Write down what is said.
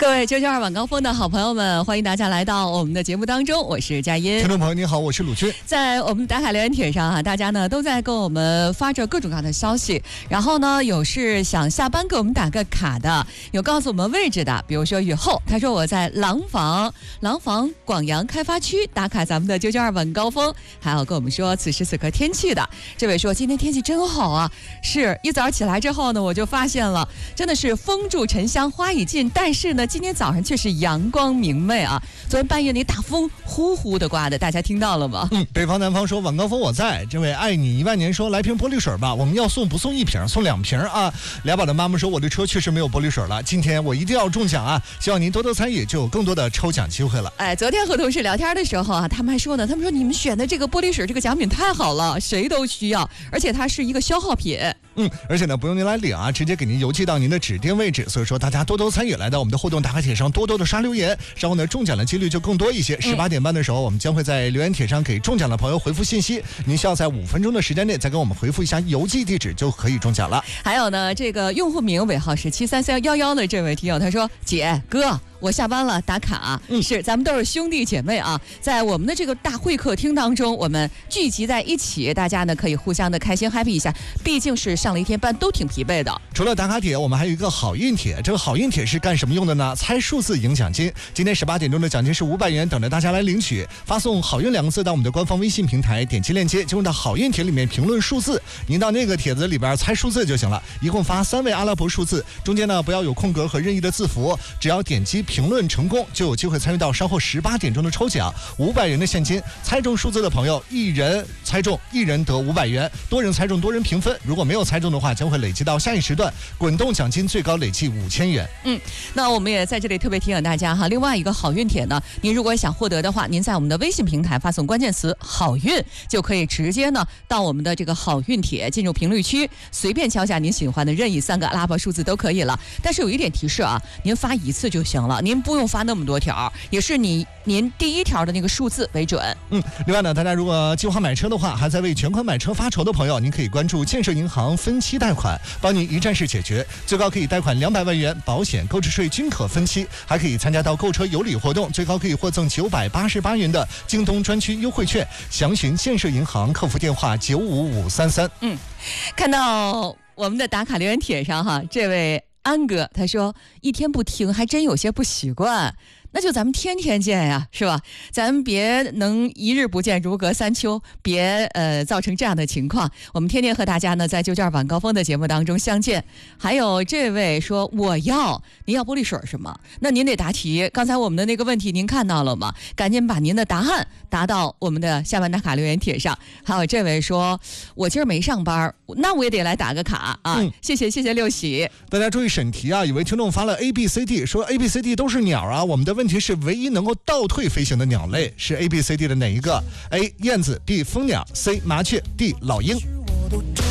各位992晚高峰的好朋友们，欢迎大家来到我们的节目当中，我是佳音。 听众朋友你好，我是鲁军。 在我们打卡留言帖上啊，大家呢都在跟我们发着各种各样的消息，然后呢有是想下班给我们打个卡的，有告诉我们位置的，比如说雨后，他说我在廊坊广阳开发区打卡咱们的992晚高峰，还有跟我们说此时此刻天气的。这位说今天天气真好啊，是一早起来之后呢，我就发现了，真的是风住沉香花已尽，但是呢今天早上却是阳光明媚啊！昨天半夜那大风呼呼的刮的，大家听到了吗？ 北方南方说晚高峰我在，这位爱你10000年说来瓶玻璃水吧，我们要送不送1瓶，送2瓶啊！俩宝的妈妈说我的车确实没有玻璃水了，今天我一定要中奖啊！希望您多多参与，就有更多的抽奖机会了。 昨天和同事聊天的时候啊，他们还说呢，他们说你们选的这个玻璃水这个奖品太好了，谁都需要，而且它是一个消耗品。 而且呢不用您来领啊，直接给您邮寄到您的指定位置，所以说大家多多参与，来到我们的互动打卡帖上多多的刷留言，然后呢中奖的几率就更多一些。18点半的时候，我们将会在留言帖上给中奖的朋友回复信息，您需要在5分钟的时间内再给我们回复一下邮寄地址，就可以中奖了。 还有呢，这个用户名尾号是73311的这位听友，他说姐哥，我下班了打卡，是咱们都是兄弟姐妹啊，在我们的这个大会客厅当中，我们聚集在一起，大家呢可以互相的开心 happy 一下，毕竟是上了一天班，都挺疲惫的。 除了打卡帖，我们还有一个好运帖，这个好运帖是干什么用的呢？猜数字赢奖金，今天18点钟的奖金是500元，等着大家来领取。发送好运2个字到我们的官方微信平台，点击链接进入到好运帖里面评论数字，您到那个帖子里边猜数字就行了，一共发3位阿拉伯数字，中间呢不要有空格和任意的字符，只要点击评论成功，就有机会参与到稍后18点钟的抽奖，500元的现金。猜中数字的朋友，一人猜中1人得500元，多人猜中多人平分，如果没有猜中的话，将会累积到下一时段，滚动奖金最高累计5000元。 那我们也在这里特别提醒大家哈，另外一个好运帖呢，您如果想获得的话，您在我们的微信平台发送关键词好运，就可以直接呢到我们的这个好运帖，进入评论区，随便敲下您喜欢的任意3个阿拉伯数字都可以了。但是有一点提示啊，您发1次就行了，您不用发那么多条，也是您第1条的那个数字为准。 另外呢，大家如果计划买车的话，还在为全款买车发愁的朋友，您可以关注建设银行分期贷款，帮您一站式解决，最高可以贷款200万元，保险、购置税均可分期，还可以参加到购车有礼活动，最高可以获赠988元的京东专区优惠券，详询建设银行客服电话95533。 看到我们的打卡留言帖上哈，这位安哥他说一天不听还真有些不习惯，那就咱们天天见呀，是吧？咱们别能一日不见如隔三秋，别造成这样的情况。我们天天和大家呢在992晚高峰的节目当中相见。还有这位说您要玻璃水是吗？那您得答题。刚才我们的那个问题您看到了吗？赶紧把您的答案答到我们的下班打卡留言帖上。还有这位说我今儿没上班，那我也得来打个卡啊！谢谢六喜。 大家注意审题啊！有位听众发了 ABCD 说 ABCD 都是鸟啊，我们的问题是唯一能够倒退飞行的鸟类是 ABCD 的哪一个？ A 燕子， B 蜂鸟， C 麻雀， D 老鹰。